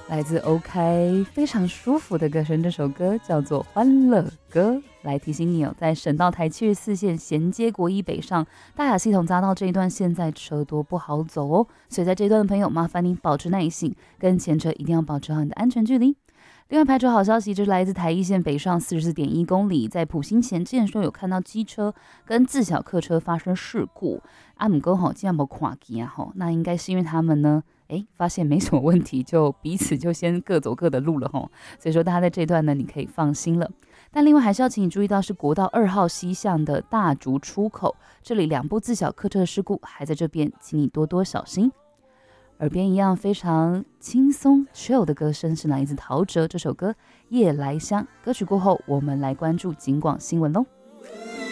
来自 OK 非常舒服的歌声，这首歌叫做《欢乐歌》。来提醒你哦，在省道台74线衔接国一北上大雅系统匝道这一段，现在车多不好走哦，所以在这一段的朋友，麻烦您保持耐性，跟前车一定要保持好你的安全距离。另外排除好消息，就是来自台一线北上44.1公里，在埔心前之前说有看到机车跟自小客车发生事故，不过吼，竟然没看见啊吼，那应该是因为他们呢，发现没什么问题，就彼此就先各走各的路了吼，所以说大家在这段呢，你可以放心了。但另外还是要请你注意到，是国道2号西向的大竹出口，这里2部自小客车的事故还在这边，请你多多小心。耳边一样非常轻松 chill 的歌声是来自陶喆这首歌《夜来香》。歌曲过后，我们来关注警广新闻喽。